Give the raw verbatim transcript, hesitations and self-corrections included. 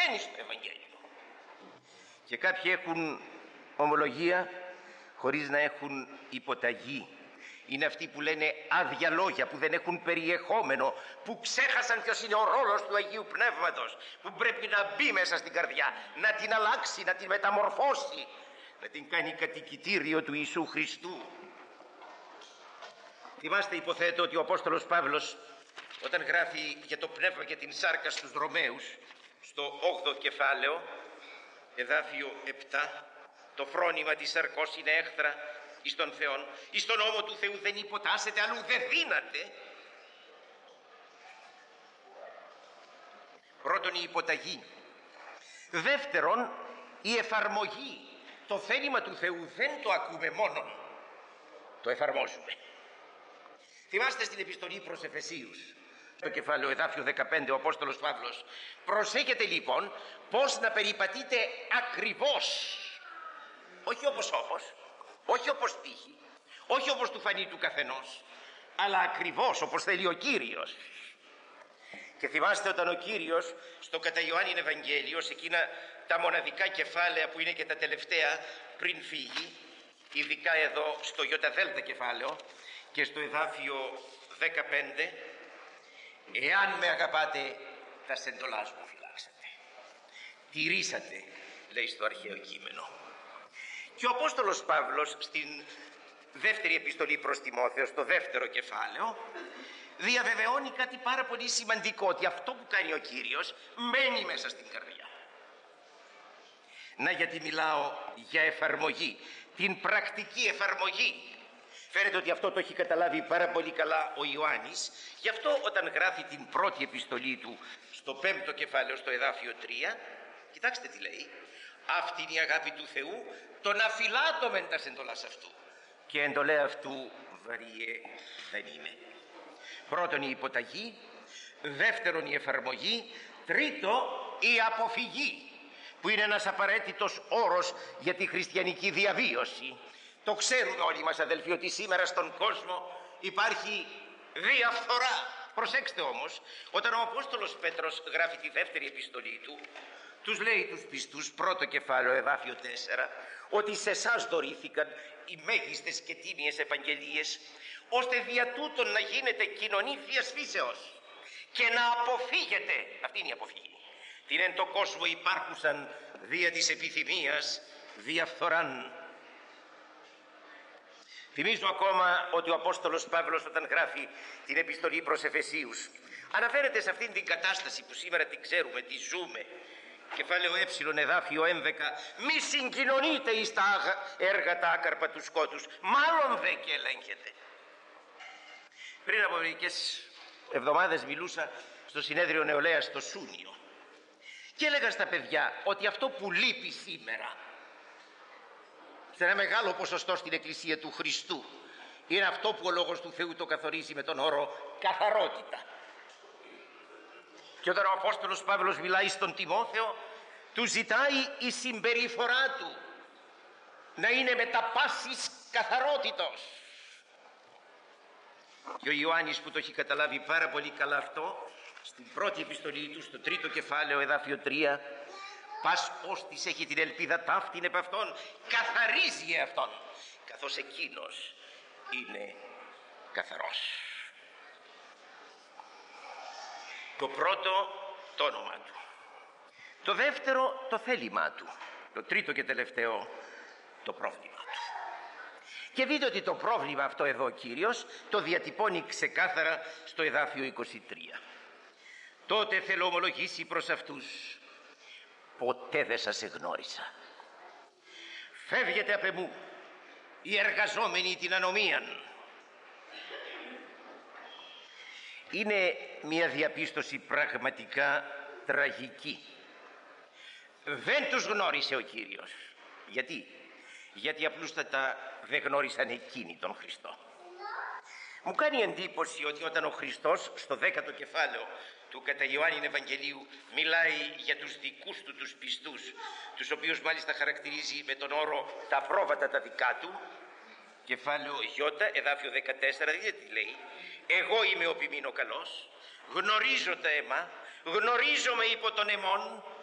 παραμένει στο Ευαγγέλιο. Και κάποιοι έχουν ομολογία χωρίς να έχουν υποταγή. Είναι αυτοί που λένε άδεια λόγια, που δεν έχουν περιεχόμενο, που ξέχασαν ποιος είναι ο ρόλος του Αγίου Πνεύματος, που πρέπει να μπει μέσα στην καρδιά, να την αλλάξει, να την μεταμορφώσει, να την κάνει κατοικητήριο του Ιησού Χριστού. Θυμάστε, υποθέτω, ότι ο Απόστολος Παύλος, όταν γράφει για το πνεύμα και την σάρκα στους Ρωμαίους, στο όγδοο κεφάλαιο, εδάφιο επτά, το φρόνημα της σαρκός είναι έχθρα εις τον Θεόν, εις τον νόμο του Θεού δεν υποτάσσεται, αλλού δεν δύναται. Πρώτον, η υποταγή. Δεύτερον, η εφαρμογή. Το θέλημα του Θεού δεν το ακούμε μόνο, το εφαρμόζουμε. Θυμάστε στην επιστολή προς Εφεσίους, το κεφάλαιο εδάφιο δεκαπέντε, ο Απόστολος Παύλος προσέχετε λοιπόν πώς να περιπατείτε ακριβώς, όχι όπως όπως, όχι όπως τύχει, όχι όπως του φανεί του καθενός, αλλά ακριβώς όπως θέλει ο Κύριος. Και θυμάστε όταν ο Κύριος στο κατά Ιωάννην Ευαγγέλιο, σε εκείνα τα μοναδικά κεφάλαια που είναι και τα τελευταία πριν φύγει, ειδικά εδώ στο Ιωταδέλτα κεφάλαιο και στο εδάφιο δεκαπέντε, εάν με αγαπάτε τα σεντολάς μου φυλάξατε, τηρήσατε, λέει στο αρχαίο κείμενο. Και ο Απόστολος Παύλος στην δεύτερη επιστολή προς Τιμόθεο, στο δεύτερο κεφάλαιο, διαβεβαιώνει κάτι πάρα πολύ σημαντικό, ότι αυτό που κάνει ο Κύριος μένει μέσα στην καρδιά. Να, γιατί μιλάω για εφαρμογή, την πρακτική εφαρμογή. Φαίνεται ότι αυτό το έχει καταλάβει πάρα πολύ καλά ο Ιωάννης. Γι' αυτό όταν γράφει την πρώτη επιστολή του στο πέμπτο κεφάλαιο, στο εδάφιο τρία, κοιτάξτε τι λέει: αυτή είναι η αγάπη του Θεού, το να φυλάτωμεν τα εντολάς αυτού, και εντολέ αυτού βαριέ δεν είναι. Πρώτον η υποταγή, δεύτερον η εφαρμογή, τρίτο η αποφυγή, που είναι ένας απαραίτητος όρος για τη χριστιανική διαβίωση. Το ξέρουμε όλοι μας, αδελφοί, ότι σήμερα στον κόσμο υπάρχει διαφθορά. Προσέξτε όμως, όταν ο Απόστολος Πέτρος γράφει τη δεύτερη επιστολή του, τους λέει τους πιστούς, πρώτο κεφάλαιο, εδάφιο τέσσερα, ότι σε εσάς δωρήθηκαν οι μέγιστες και τίμιες επαγγελίες, ώστε δια τούτων να γίνετε κοινωνή θείας φύσεως και να αποφύγετε, αυτή είναι η αποφυγή, την εν το κόσμο υπάρχουσαν δια της επιθυμίας διαφθοράν. Θυμίζω ακόμα ότι ο Απόστολος Παύλος, όταν γράφει την επιστολή προς Εφεσίους, αναφέρεται σε αυτήν την κατάσταση που σήμερα την ξέρουμε, τη ζούμε. Κεφάλαιο ε, εδάφιο έντεκα, μη συγκοινωνείτε εις τα έργα τα άκαρπα του σκότους, μάλλον δε και ελέγχετε. Πριν από μερικές εβδομάδες μιλούσα στο συνέδριο νεολαίας στο Σούνιο και έλεγα στα παιδιά ότι αυτό που λείπει σήμερα σε ένα μεγάλο ποσοστό στην Εκκλησία του Χριστού είναι αυτό που ο Λόγος του Θεού το καθορίζει με τον όρο καθαρότητα. Και όταν ο Απόστολος Παύλος μιλάει στον Τιμόθεο, του ζητάει η συμπεριφορά του να είναι μετά πάσης καθαρότητος. Και ο Ιωάννης, που το έχει καταλάβει πάρα πολύ καλά αυτό, στην πρώτη επιστολή του, στο τρίτο κεφάλαιο, εδάφιο τρία, πας ώστις έχει την ελπίδα ταύτην επ' αυτόν, καθαρίζει εαυτόν, καθώς εκείνος είναι καθαρός. Το πρώτο, το όνομα του. Το δεύτερο, το θέλημά του. Το τρίτο και τελευταίο, το πρόβλημα του. Και δείτε ότι το πρόβλημα αυτό εδώ ο Κύριος το διατυπώνει ξεκάθαρα στο εδάφιο είκοσι τρία. Τότε θέλω ομολογήσει προς αυτούς, ποτέ δεν σας εγνώρισα. Φεύγετε απ' εμού, οι εργαζόμενοι την ανομίαν. Είναι μια διαπίστωση πραγματικά τραγική. Δεν τους γνώρισε ο Κύριος. Γιατί? Γιατί απλούστατα δεν γνώρισαν εκείνοι τον Χριστό. Μου κάνει εντύπωση ότι όταν ο Χριστός στο δέκατο κεφάλαιο του κατά Ιωάννην Ευαγγελίου μιλάει για τους δικούς του τους πιστούς, τους οποίους μάλιστα χαρακτηρίζει με τον όρο τα πρόβατα τα δικά του, κεφάλαιο Ι, εδάφιο δεκατέσσερα, δείτε τι λέει: εγώ είμαι ο ποιμήν ο καλός, γνωρίζω τα αιμά, γνωρίζομαι υπό τον αιμόν,